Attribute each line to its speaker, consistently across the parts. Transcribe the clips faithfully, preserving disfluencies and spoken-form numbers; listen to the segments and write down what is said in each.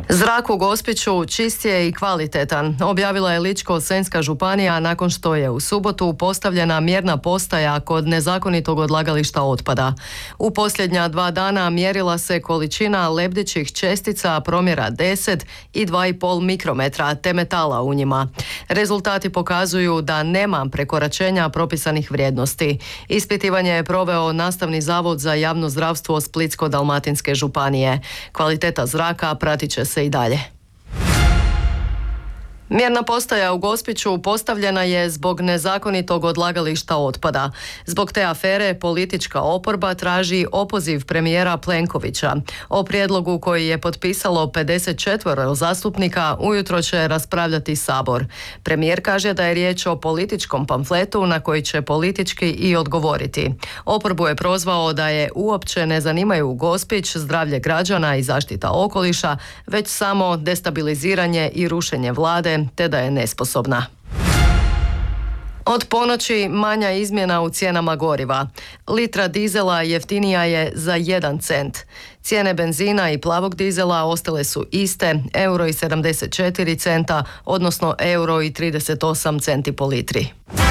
Speaker 1: Zrak u Gospiću čist je i kvalitetan, objavila je Ličko-senjska županija nakon što je u subotu postavljena mjerna postaja kod nezakonitog odlagališta otpada. U posljednja dva dana mjerila se količina lebdećih čestica promjera deset i dva i pol mikrometra te metala u njima. Rezultati pokazuju da nema prekoračenja propisanih vrijednosti. Ispitivanje je proveo Nastavni zavod za javno zdravstvo Splitsko-dalmatinske županije. Kvaliteta zraka pratit će se i dalje. Mjerna postaja u Gospiću postavljena je zbog nezakonitog odlagališta otpada. Zbog te afere politička oporba traži opoziv premijera Plenkovića. O prijedlogu koji je potpisalo pedeset četiri zastupnika ujutro će raspravljati Sabor. Premijer kaže da je riječ o političkom pamfletu na koji će politički i odgovoriti. Oporbu je prozvao da je uopće ne zanimaju Gospić, zdravlje građana i zaštita okoliša, već samo destabiliziranje i rušenje vlade, te da je nesposobna. Od ponoći manja izmjena u cijenama goriva. Litra dizela jeftinija je za jedan cent. Cijene benzina i plavog dizela ostale su iste, euro i sedamdeset četiri centa, odnosno euro i trideset osam centi po litri.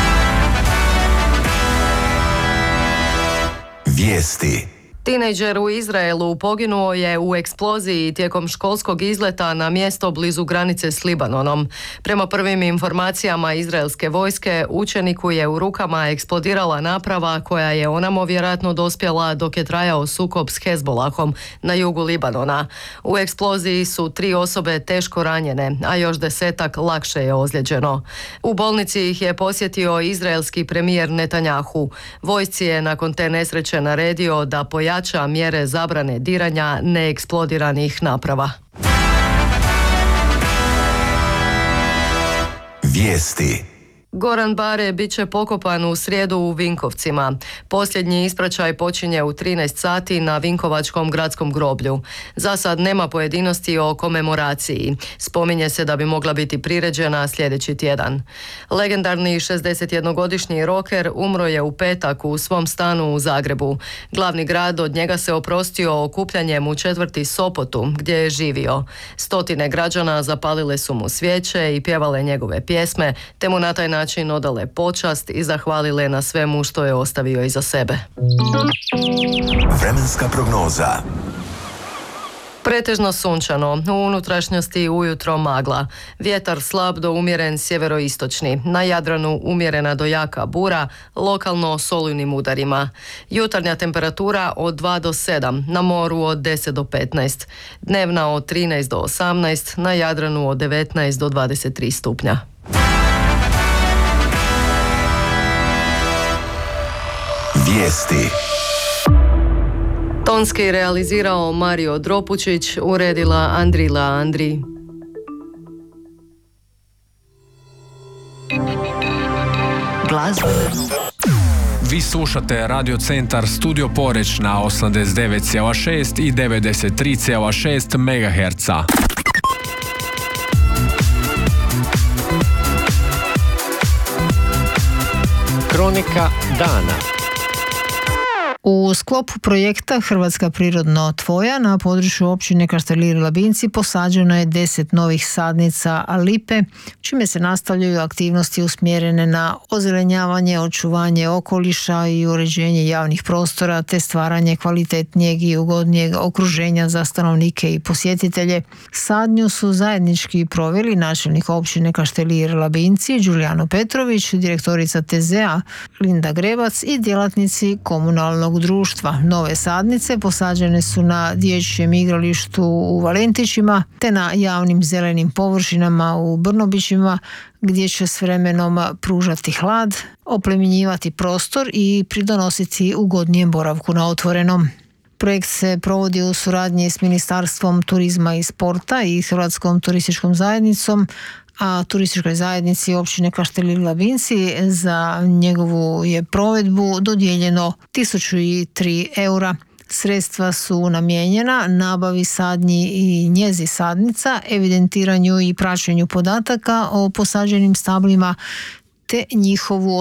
Speaker 2: Vijesti.
Speaker 1: Tinejdžer u Izraelu poginuo je u eksploziji tijekom školskog izleta na mjesto blizu granice s Libanonom. Prema prvim informacijama izraelske vojske, učeniku je u rukama eksplodirala naprava koja je onamo vjerojatno dospjela dok je trajao sukob s Hezbolahom na jugu Libanona. U eksploziji su tri osobe teško ranjene, a još desetak lakše je ozlijeđeno. U bolnici ih je posjetio izraelski premijer Netanjahu. Vojsci je nakon te nesreće naredio da pojača mjere zabrane diranja neeksplodiranih naprava.
Speaker 2: Vijesti.
Speaker 1: Goran Bare bit će pokopan u srijedu u Vinkovcima. Posljednji ispraćaj počinje u trinaest sati na Vinkovačkom gradskom groblju. Za sad nema pojedinosti o komemoraciji. Spominje se da bi mogla biti priređena sljedeći tjedan. Legendarni šezdesetjednogodišnji roker umro je u petak u svom stanu u Zagrebu. Glavni grad od njega se oprostio okupljanjem u četvrti Sopotu, gdje je živio. Stotine građana zapalile su mu svijeće i pjevale njegove pjesme, te mu na taj način način odale počast i zahvalile na svemu što je ostavio iza sebe.
Speaker 2: Vremenska prognoza.
Speaker 1: Pretežno sunčano, u unutrašnjosti ujutro magla. Vjetar slab do umjeren sjeveroistočni, na Jadranu umjerena do jaka bura, lokalno s olujnim udarima. Jutarnja temperatura od dva do sedam, na moru od deset do petnaest. Dnevna od trinaest do osamnaest, na Jadranu od devetnaest do dvadeset tri stupnja.
Speaker 2: Vijesti.
Speaker 1: Tonski realizirao Mario Dropučić, uredila Andrila Andri.
Speaker 3: Glazbeno. Vi slušate Radio Centar Studio Poreć na osamdeset devet zarez šest i devedeset tri zarez šest megaherca.
Speaker 4: Kronika dana. U sklopu projekta Hrvatska prirodno tvoja na području općine Kaštelir Labinci posađeno je deset novih sadnica lipe, čime se nastavljaju aktivnosti usmjerene na ozelenjavanje, očuvanje okoliša i uređenje javnih prostora te stvaranje kvalitetnijeg i ugodnijeg okruženja za stanovnike i posjetitelje. Sadnju su zajednički proveli načelnik općine Kaštelir Labinci Đulijano Petrović, direktorica T Z A Linda Grebac i djelatnici komunalnog društva. Nove sadnice posađene su na dječjem igralištu u Valentićima te na javnim zelenim površinama u Brnobićima, gdje će s vremenom pružati hlad, oplemenjivati prostor i pridonositi ugodnijem boravku na otvorenom. Projekt se provodi u suradnji s Ministarstvom turizma i sporta i Hrvatskom turističkom zajednicom, a turističkoj zajednici općine Kaštelir Labinci za njegovu je provedbu dodijeljeno tisuću tri eura. Sredstva su namijenjena nabavi sadnji i njezi sadnica, evidentiranju i praćenju podataka o posađenim stablima te njihovu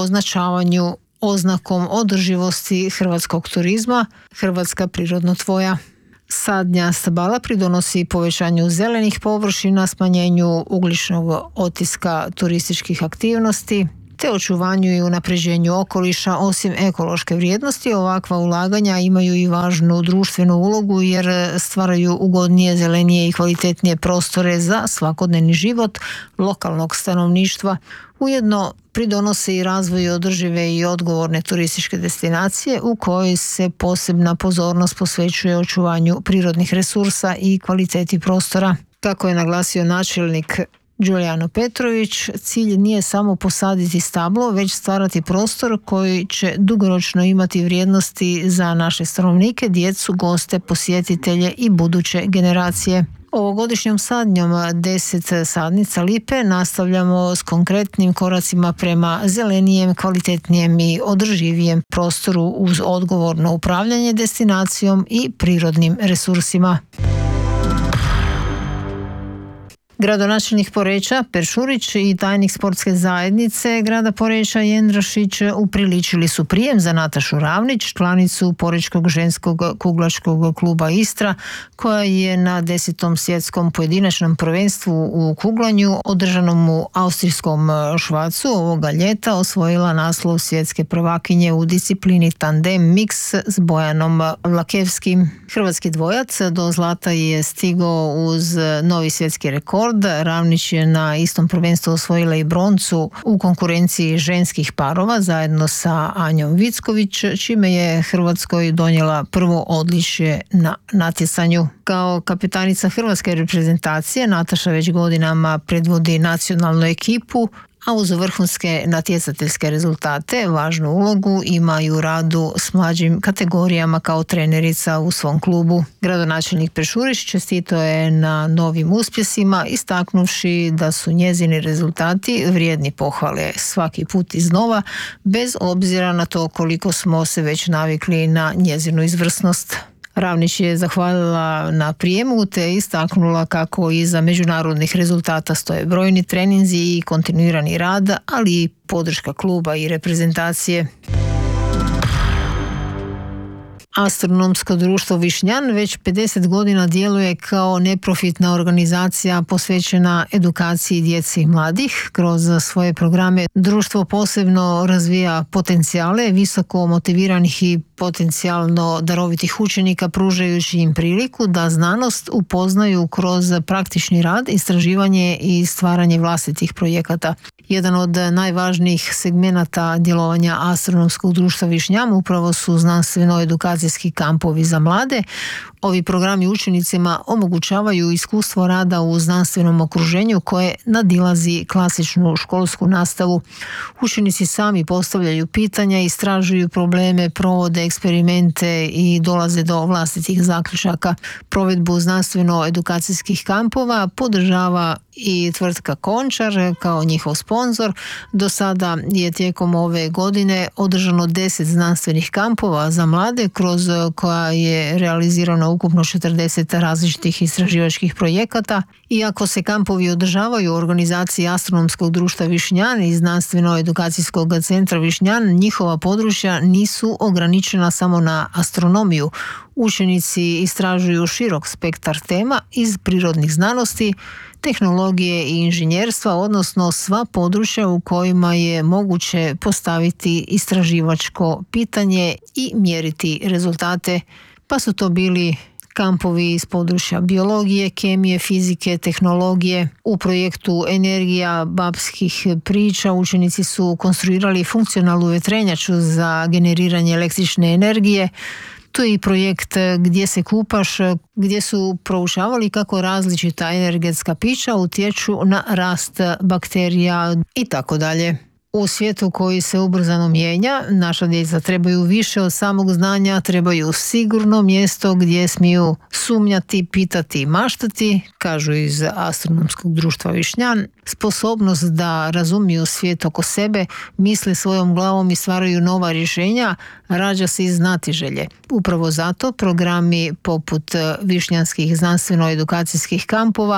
Speaker 4: označavanju oznakom održivosti hrvatskog turizma Hrvatska prirodno tvoja. Sadnja stabala pridonosi povećanju zelenih površina, smanjenju ugljičnog otiska turističkih aktivnosti, te očuvanju i unapređenju okoliša. Osim ekološke vrijednosti, ovakva ulaganja imaju i važnu društvenu ulogu jer stvaraju ugodnije, zelenije i kvalitetnije prostore za svakodnevni život lokalnog stanovništva. Ujedno pridonose i razvoju održive i odgovorne turističke destinacije u kojoj se posebna pozornost posvećuje očuvanju prirodnih resursa i kvaliteti prostora. Kako je naglasio načelnik Giuliano Petrović, cilj nije samo posaditi stablo, već stvarati prostor koji će dugoročno imati vrijednosti za naše stanovnike, djecu, goste, posjetitelje i buduće generacije. Ovogodišnjom sadnjom deset sadnica lipe nastavljamo s konkretnim koracima prema zelenijem, kvalitetnijem i održivijem prostoru uz odgovorno upravljanje destinacijom i prirodnim resursima. Gradonačelnik Poreča Peršurić i tajnik sportske zajednice grada Poreča Jendrašić upriličili su prijem za Natašu Ravnić, članicu Porečkog ženskog kuglačkog kluba Istra, koja je na desetom svjetskom pojedinačnom prvenstvu u kuglanju održanom u austrijskom Švacu ovoga ljeta osvojila naslov svjetske prvakinje u disciplini tandem mix s Bojanom Vlakevskim. Hrvatski dvojac do zlata je stigao uz novi svjetski rekord. Ravnić je na istom prvenstvu osvojila i broncu u konkurenciji ženskih parova zajedno sa Anjom Vicković, čime je Hrvatskoj donijela prvo odličje na natjecanju. Kao kapitanica hrvatske reprezentacije Nataša već godinama predvodi nacionalnu ekipu, a uz vrhunske natjecateljske rezultate važnu ulogu ima i u radu s mlađim kategorijama kao trenerica u svom klubu. Gradonačelnik Peršurić čestitao je na novim uspjesima, istaknuvši da su njezini rezultati vrijedni pohvale svaki put iznova, bez obzira na to koliko smo se već navikli na njezinu izvrsnost. Ravnić je zahvalila na prijemu te istaknula kako iza međunarodnih rezultata stoje brojni treninzi i kontinuirani rad, ali i podrška kluba i reprezentacije. Astronomsko društvo Višnjan već pedeset godina djeluje kao neprofitna organizacija posvećena edukaciji djece i mladih. Kroz svoje programe društvo posebno razvija potencijale visoko motiviranih i potencijalno darovitih učenika, pružajući im priliku da znanost upoznaju kroz praktični rad, istraživanje i stvaranje vlastitih projekata. Jedan od najvažnijih segmenata djelovanja Astronomskog društva Višnjan upravo su znanstveno-edukacijski kampovi za mlade. Ovi programi učenicima omogućavaju iskustvo rada u znanstvenom okruženju koje nadilazi klasičnu školsku nastavu. Učenici sami postavljaju pitanja, istražuju probleme, provode eksperimente i dolaze do vlastitih zaključaka. Provedbu znanstveno-edukacijskih kampova podržava i tvrtka Končar kao njihov sponzor. Do sada je tijekom ove godine održano deset znanstvenih kampova za mlade, kroz koja je realizirano ukupno četrdeset različitih istraživačkih projekata. Iako se kampovi održavaju u organizaciji Astronomskog društva Višnjan i Znanstveno-edukacijskog centra Višnjan, njihova područja nisu ograničena samo na astronomiju. Učenici istražuju širok spektar tema iz prirodnih znanosti, tehnologije i inženjerstva, odnosno sva područja u kojima je moguće postaviti istraživačko pitanje i mjeriti rezultate, pa su to bili kampovi iz područja biologije, kemije, fizike, tehnologije. U projektu Energija babskih priča učenici su konstruirali funkcionalnu vjetrenjaču za generiranje električne energije. Tu je i projekt Gdje se kupaš, gdje su proučavali kako različita energetska pića utječu na rast bakterija i tako dalje. U svijetu koji se ubrzano mijenja, naša djeca trebaju više od samog znanja, trebaju sigurno mjesto gdje smiju sumnjati, pitati i maštati, kažu iz Astronomskog društva Višnjan. Sposobnost da razumiju svijet oko sebe, misle svojom glavom i stvaraju nova rješenja, rađa se iz znatiželje. Upravo zato programi poput višnjanskih znanstveno-edukacijskih kampova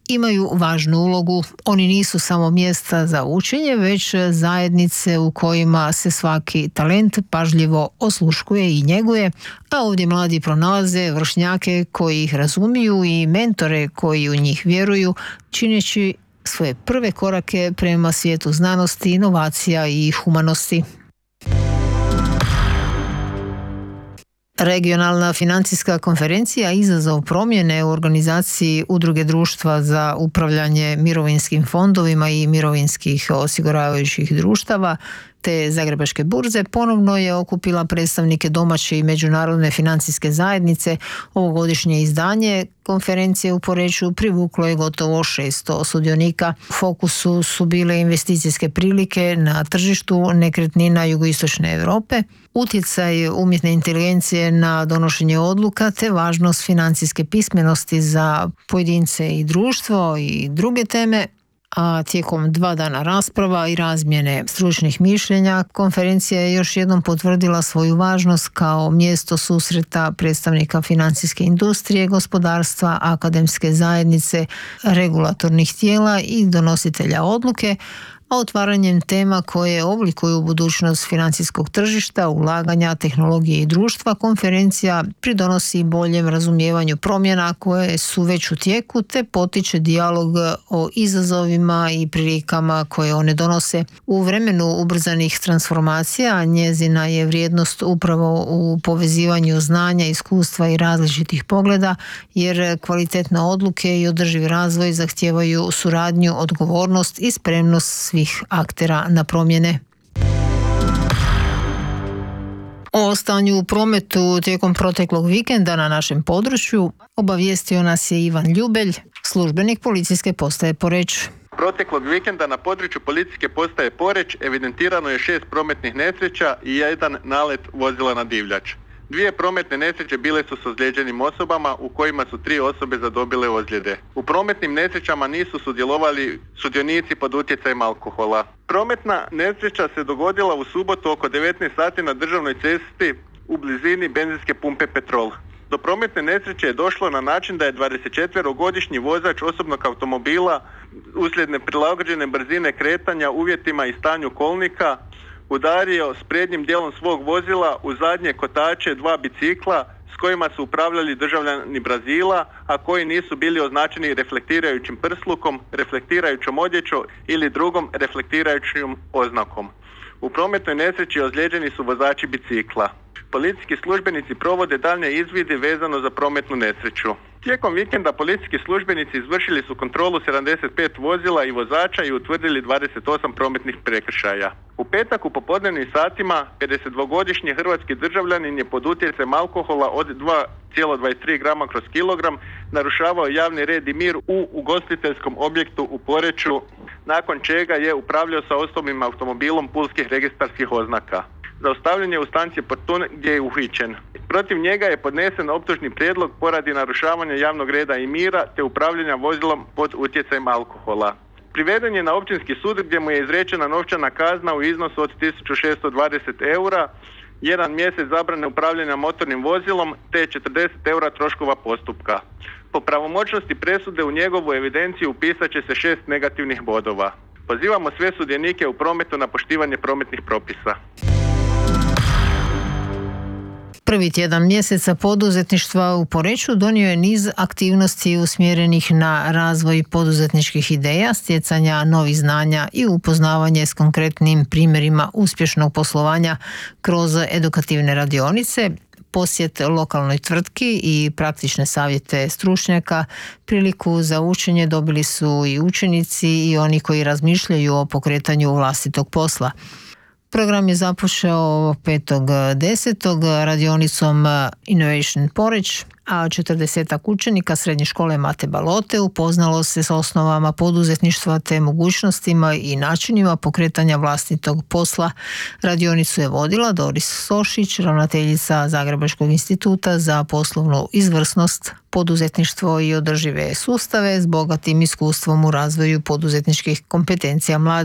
Speaker 4: imaju važnu ulogu. Oni nisu samo mjesta za učenje, već zajednice u kojima se svaki talent pažljivo osluškuje i njeguje, a ovdje mladi pronalaze vršnjake koji ih razumiju i mentore koji u njih vjeruju, čineći svoje prve korake prema svijetu znanosti, inovacija i humanosti. Regionalna financijska konferencija Izazov promjene u organizaciji Udruge društva za upravljanje mirovinskim fondovima i mirovinskih osiguravajućih društava te Zagrebačke burze ponovno je okupila predstavnike domaće i međunarodne financijske zajednice. Ovogodišnje izdanje konferencije u Poreču privuklo je gotovo šesto sudionika. U fokusu su bile investicijske prilike na tržištu nekretnina jugoistočne Europe, utjecaj umjetne inteligencije na donošenje odluka te važnost financijske pismenosti za pojedince i društvo i druge teme. A tijekom dva dana rasprava i razmjene stručnih mišljenja, konferencija je još jednom potvrdila svoju važnost kao mjesto susreta predstavnika financijske industrije, gospodarstva, akademske zajednice, regulatornih tijela i donositelja odluke, a otvaranjem tema koje oblikuju budućnost financijskog tržišta, ulaganja, tehnologije i društva, konferencija pridonosi boljem razumijevanju promjena koje su već u tijeku te potiče dijalog o izazovima i prilikama koje one donose. U vremenu ubrzanih transformacija njezina je vrijednost upravo u povezivanju znanja, iskustva i različitih pogleda, jer kvalitetne odluke i održivi razvoj zahtijevaju suradnju, odgovornost i spremnost svih aktera na promjene. O stanju u prometu tijekom proteklog vikenda na našem području obavijestio nas je Ivan Ljubelj, službenik policijske postaje Poreč.
Speaker 5: Proteklog vikenda na području policijske postaje Poreč evidentirano je šest prometnih nesreća i jedan nalet vozila na divljač. Dvije prometne nesreće bile su s ozlijeđenim osobama u kojima su tri osobe zadobile ozljede. U prometnim nesrećama nisu sudjelovali sudionici pod utjecajem alkohola. Prometna nesreća se dogodila u subotu oko devetnaest sati na državnoj cesti u blizini benzinske pumpe Petrol. Do prometne nesreće je došlo na način da je dvadesetčetverogodišnji vozač osobnog automobila uslijed neprilagođene brzine kretanja uvjetima i stanju kolnika udario s prednjim dijelom svog vozila u zadnje kotače dva bicikla s kojima su upravljali državljani Brazila, a koji nisu bili označeni reflektirajućim prslukom, reflektirajućom odjećom ili drugom reflektirajućom oznakom. U prometnoj nesreći ozlijeđeni su vozači bicikla. Policijski službenici provode daljnje izvide vezano za prometnu nesreću. Tijekom vikenda policijski službenici izvršili su kontrolu sedamdeset pet vozila i vozača i utvrdili dvadeset osam prometnih prekršaja. U petak u popodnevnim satima pedesetdvogodišnji hrvatski državljanin je pod utjecajem alkohola od dva zarez dvadeset tri grama kroz kilogram narušavao javni red i mir u ugostiteljskom objektu u Poreču, nakon čega je upravljao sa osobnim automobilom pulskih registarskih oznaka. Zaustavljen je u stanci Portun gdje je uhićen. Protiv njega je podnesen optužni prijedlog poradi narušavanja javnog reda i mira te upravljanja vozilom pod utjecajem alkohola. Priveden je na općinski sud gdje mu je izrečena novčana kazna u iznosu od tisuću šesto dvadeset eura, jedan mjesec zabrane upravljanja motornim vozilom te četrdeset eura troškova postupka. Po pravomoćnosti presude u njegovu evidenciju upisat će se šest negativnih bodova. Pozivamo sve sudionike u prometu na poštivanje prometnih propisa.
Speaker 4: Prvi tjedan mjeseca poduzetništva u Poreču donio je niz aktivnosti usmjerenih na razvoj poduzetničkih ideja, stjecanja novih znanja i upoznavanje s konkretnim primjerima uspješnog poslovanja kroz edukativne radionice, posjet lokalnoj tvrtki i praktične savjete stručnjaka. Priliku za učenje dobili su i učenici i oni koji razmišljaju o pokretanju vlastitog posla. Program je započeo petog desetog radionicom Innovation Poreč, a četrdesetak učenika srednje škole Mate Balote upoznalo se s osnovama poduzetništva te mogućnostima i načinima pokretanja vlastitog posla. Radionicu je vodila Doris Sošić, ravnateljica Zagrebačkog instituta za poslovnu izvrsnost, poduzetništvo i održive sustave s bogatim iskustvom u razvoju poduzetničkih kompetencija mladih.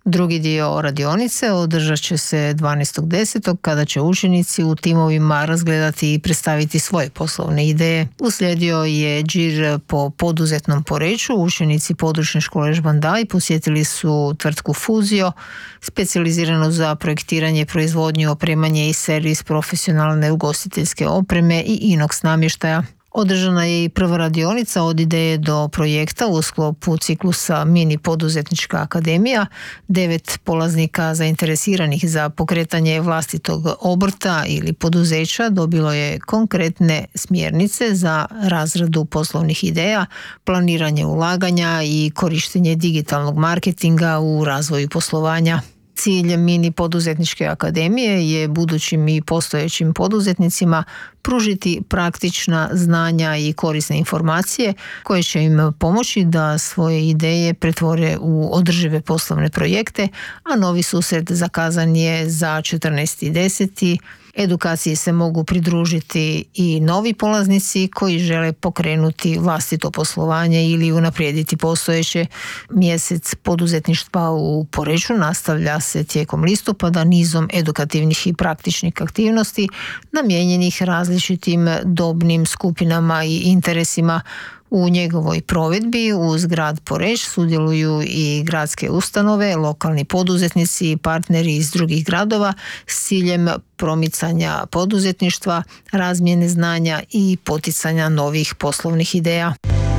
Speaker 4: Drugi dio radionice održat će se dvanaestog desetog kada će učenici u timovima razgledati i predstaviti svoje poslovne ideje. Uslijedio je đir po poduzetnom Poreču. Učenici područne škole Žbandaj posjetili su tvrtku Fuzio, specijaliziranu za projektiranje, proizvodnju, opremanje i servis profesionalne ugostiteljske opreme i inox namještaja. Održana je i prva radionica od ideje do projekta u sklopu ciklusa Mini poduzetnička akademija. Devet polaznika zainteresiranih za pokretanje vlastitog obrta ili poduzeća dobilo je konkretne smjernice za razradu poslovnih ideja, planiranje ulaganja i korištenje digitalnog marketinga u razvoju poslovanja. Cilj Mini poduzetničke akademije je budućim i postojećim poduzetnicima pružiti praktična znanja i korisne informacije koje će im pomoći da svoje ideje pretvore u održive poslovne projekte, a novi susret zakazan je za četrnaesti deseti Edukaciji se mogu pridružiti i novi polaznici koji žele pokrenuti vlastito poslovanje ili unaprijediti postojeće. Mjesec poduzetništva u Poreču nastavlja se tijekom listopada nizom edukativnih i praktičnih aktivnosti namijenjenih različitim dobnim skupinama i interesima. U njegovoj provedbi uz grad Poreč sudjeluju i gradske ustanove, lokalni poduzetnici i partneri iz drugih gradova s ciljem promicanja poduzetništva, razmjene znanja i poticanja novih poslovnih ideja.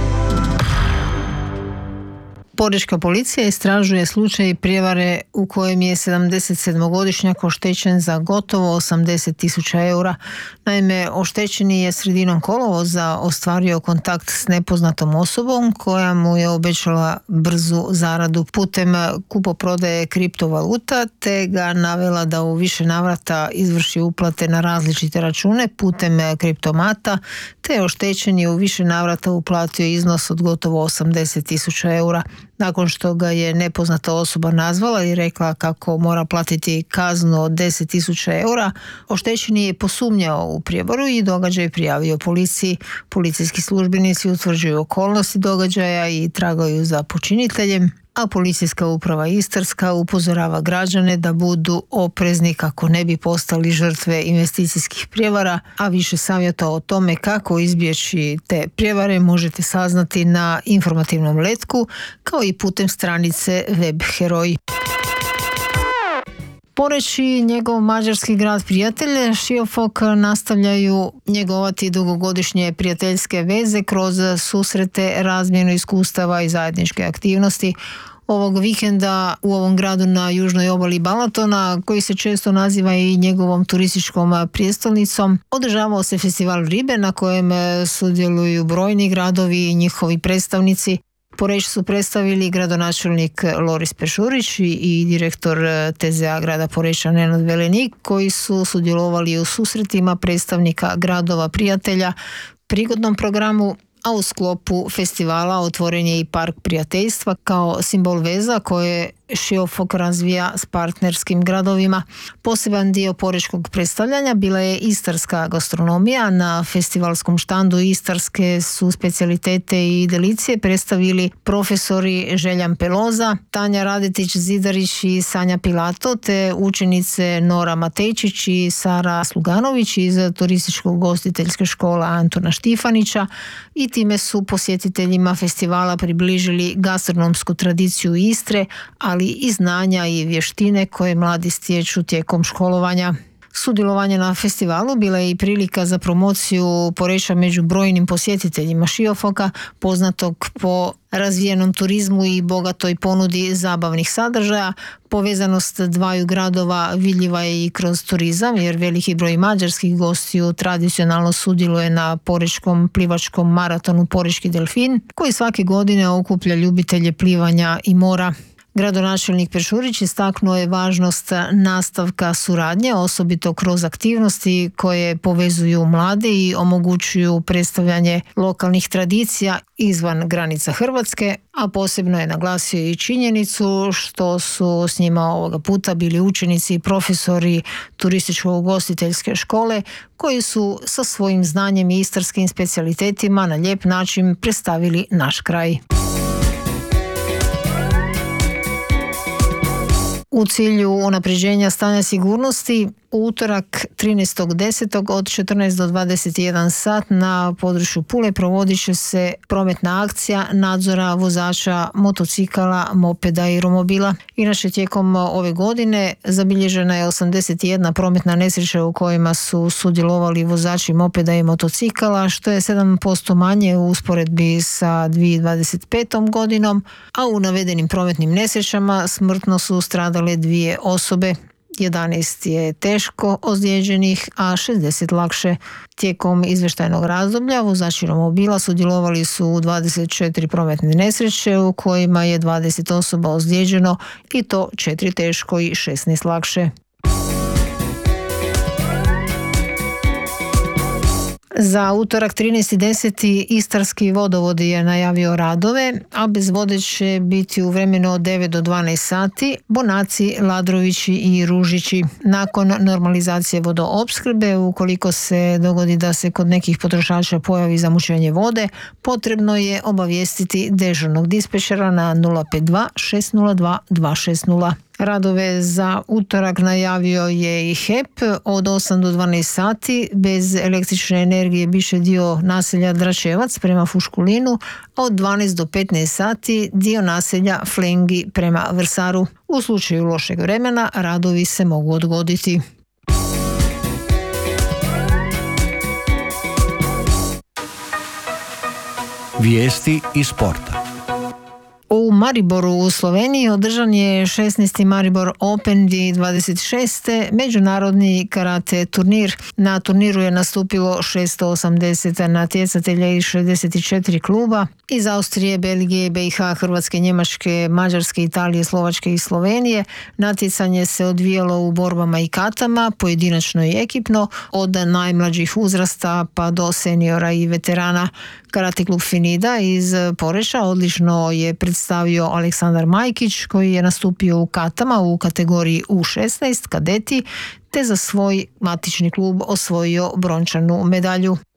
Speaker 4: Porečka policija istražuje slučaj prijevare u kojem je sedamdesetsedmogodišnjak oštećen za gotovo osamdeset tisuća eura. Naime, oštećeni je sredinom kolovoza ostvario kontakt s nepoznatom osobom koja mu je obećala brzu zaradu putem kupoprodaje kriptovaluta te ga navela da u više navrata izvrši uplate na različite račune putem kriptomata, te je oštećeni u više navrata uplatio iznos od gotovo osamdeset tisuća eura. Nakon što ga je nepoznata osoba nazvala i rekla kako mora platiti kaznu od deset tisuća eura, oštećeni je posumnjao u prijevaru i događaj prijavio policiji. Policijski službenici utvrđuju okolnosti događaja i tragaju za počiniteljem, a policijska uprava Istarska upozorava građane da budu oprezni kako ne bi postali žrtve investicijskih prijevara, a više savjeta o tome kako izbjeći te prijevare možete saznati na informativnom letku kao i putem stranice Web Heroj. Poreč i njegov mađarski grad prijatelj Šiofok nastavljaju njegovati dugogodišnje prijateljske veze kroz susrete, razmjenu iskustava i zajedničke aktivnosti. Ovog vikenda u ovom gradu na južnoj obali Balatona, koji se često naziva i njegovom turističkom prijestolnicom, održavao se festival ribe na kojem sudjeluju brojni gradovi i njihovi predstavnici. Poreč su predstavili gradonačelnik Loris Pešurić i direktor T Z A grada Poreča Nenad Velenik, koji su sudjelovali u susretima predstavnika gradova prijatelja, prigodnom programu, a u sklopu festivala otvoren je i park prijateljstva kao simbol veza koje Šiofok razvija s partnerskim gradovima. Poseban dio porečkog predstavljanja bila je istarska gastronomija. Na festivalskom štandu istarske su specijalitete i delicije predstavili profesori Željan Peloza, Tanja Radetić-Zidarić i Sanja Pilato, te učenice Nora Matejčić i Sara Sluganović iz turističko-ugostiteljske škola Antona Štifanića, i time su posjetiteljima festivala približili gastronomsku tradiciju Istre, ali i znanja i vještine koje mladi stječu tijekom školovanja. Sudjelovanje na festivalu bila je i prilika za promociju Poreča među brojnim posjetiteljima Šiofoka, poznatog po razvijenom turizmu i bogatoj ponudi zabavnih sadržaja. Povezanost dvaju gradova vidljiva je i kroz turizam, jer veliki broj mađarskih gostiju tradicionalno sudjeluje na porečkom plivačkom maratonu Porečki delfin, koji svake godine okuplja ljubitelje plivanja i mora. Gradonačelnik Pešurić istaknuo je važnost nastavka suradnje, osobito kroz aktivnosti koje povezuju mlade i omogućuju predstavljanje lokalnih tradicija izvan granica Hrvatske, a posebno je naglasio i činjenicu što su s njima ovoga puta bili učenici i profesori turističko-ugostiteljske škole koji su sa svojim znanjem i istarskim specijalitetima na lijep način predstavili naš kraj. U cilju unapređenja stanja sigurnosti, u utorak trinaestog desetog od četrnaest do dvadeset jedan sat na području Pule provodit će se prometna akcija nadzora vozača motocikala, mopeda i romobila. Inače, tijekom ove godine zabilježena je osamdeset jedna prometna nesreća u kojima su sudjelovali vozači mopeda i motocikala, što je sedam posto manje u usporedbi sa dvije tisuće dvadeset petom godinom, a u navedenim prometnim nesrećama smrtno su stradale dvije osobe. jedanaest je teško ozlijeđenih, a šezdeset lakše. Tijekom izvještajnog razdoblja vozači romobila sudjelovali su u dvadeset četiri prometne nesreće u kojima je dvadeset osoba ozlijeđeno i to četiri teško i šesnaest lakše. Za utorak trinaesti deseti Istarski vodovod je najavio radove, a bez vode će biti u vremenu od devet do dvanaest sati Bonaci, Ladrovići i Ružići. Nakon normalizacije vodoopskrbe, ukoliko se dogodi da se kod nekih potrošača pojavi zamućenje vode, potrebno je obavijestiti dežurnog dispečera na nula pet dva šest nula dva dva šest nula. Radove za utorak najavio je i H E P od osam do dvanaest sati. Bez električne energije biše dio naselja Dračevac prema Fuškulinu, a od dvanaest do petnaest sati dio naselja Flengi prema Vrsaru. U slučaju lošeg vremena radovi se mogu odgoditi.
Speaker 6: Vijesti iz sporta.
Speaker 4: U Mariboru u Sloveniji održan je šesnaesti Maribor Open dvije tisuće dvadeset šeste međunarodni karate turnir. Na turniru je nastupilo šesto osamdeset natjecatelja iz šezdeset četiri kluba iz Austrije, Belgije, B i H, Hrvatske, Njemačke, Mađarske, Italije, Slovačke i Slovenije. Natjecanje se odvijalo u borbama i katama, pojedinačno i ekipno, od najmlađih uzrasta pa do seniora i veterana. Karate klub Finida iz Poreča odlično je predstavio Aleksandar Majkić, koji je nastupio u katama u kategoriji U šesnaest kadeti, te za svoj matični klub osvojio brončanu medalju.